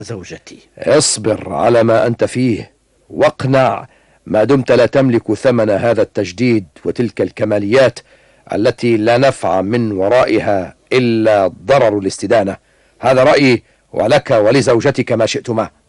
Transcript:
زوجتي. اصبر على ما أنت فيه واقنع، ما دمت لا تملك ثمن هذا التجديد وتلك الكماليات التي لا نفع من ورائها إلا ضرر الاستدانة. هذا رأيي، ولك ولزوجتك ما شئتما.